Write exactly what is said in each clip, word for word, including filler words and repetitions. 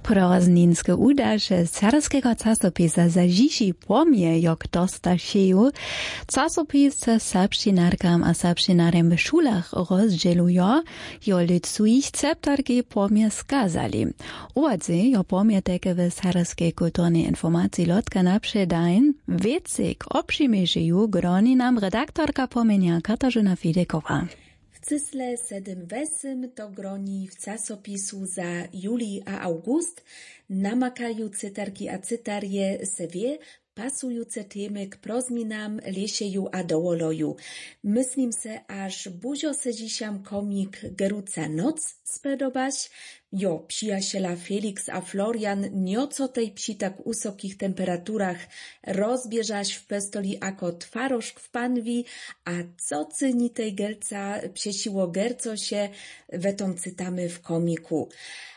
Prozninske udaše serbskiego czasopisa za dziś pomie, jak dostašeju. Czasopis se serbštinarkam a serbštinarem w szulach rozdzielują, jo lud svojich ceptarki pomie skazali. Uwadzy, jo pomie teke w serbskiej kulturnej informacji lotka naprzedajn, wiecik obszimejšeju, groni nam redaktorka pomenia Katarzyna Fidekowa. W cysle sedem wesym to groni w czasopisu za juli a august namakają cytarki a cytarje se wie, pasujące temy k prozminam, lesieju a dołoloju. Myslím se, aż buzio se dzisiam komik Geruca Noc spodobaś. Jo, przyjaciela Felix a Florian nioco tej psi tak usokich temperaturach rozbieżaś w pestoli ako twarożk w panwi, a co cyni tej gelca psiesiło gerco się, wetom cytamy w komiku.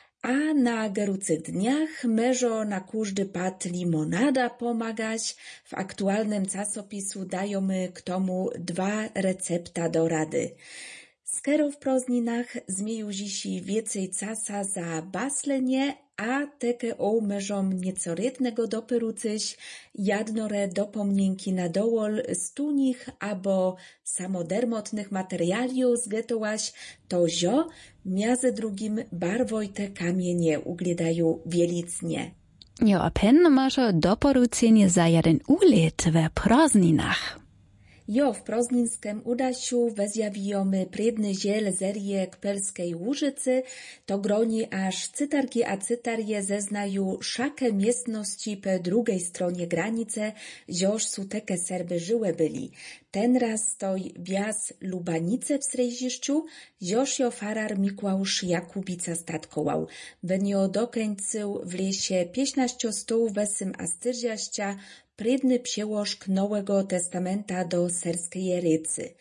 A na gerucych dniach meżo na każdy pad limonada pomagać. W aktualnym czasopisu dają my k tomu dwa recepta do rady. Skero w prozninach zmieju zisi więcej casa za baslenie, a teke o meżom nieco rytnego doperucyś, jadnore dopomnienki na dołol z tunich abo samodermotnych materialiów zgetołaś, to zio, miaze drugim barwojte kamienie ugledają wielicnie. Jo, a pen masz doporuczenie za jeden ulet w prozninach. Jo, w prozninskem udasiu wezjawijomy predny ziel serie k Pelskiej Łużycy, to groni aż cytarki a cytarje zeznają szakę miestności po drugiej stronie granice, zioż su teke Serby żyłe byli. Ten raz stoi wjaz Lubanice w Srejziszczu, zioż jo farar Mikłausz Jakubica statkował. Wenio dokończył w lesie piętnaście stół wesym a styrziaścia, predny przełożk Nowego Testamenta do serskiej rycy.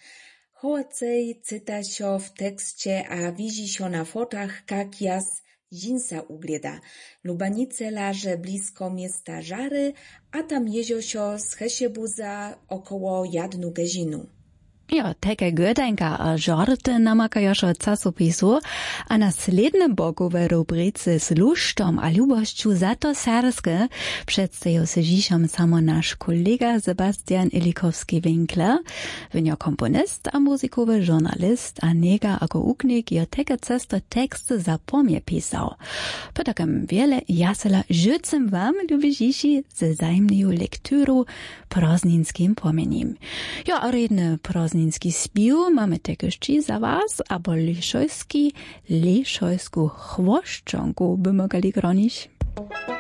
Hołcej cyta się w tekście, a widzi się na fotach, jak jas Zinsa ugleda. Lubanice laże blisko miasta Żary, a tam jezio się z Hesiebuza około jadnu gezinu. Jo, teke godenka a żarty namakają się czasopisu, a na slednym boku w rubryce z lusztom a lubościu za to serskie przedstawił się dziszom samo nasz kolega Sebastian Ilikowski-Winkler, wynio komponist a muzikowy żurnalist, a niega ako uknik jo teke cesto teksty za pomie pisał. Po takim wiele jasela życem wam lubi dzisi ze zajemnią lekturu prozninskim pomenim. Jo, a redny prozninskim Prozninski spił mamy tegości za was, abo liszojski, liszojsku chwoszczonku by mogli gronić.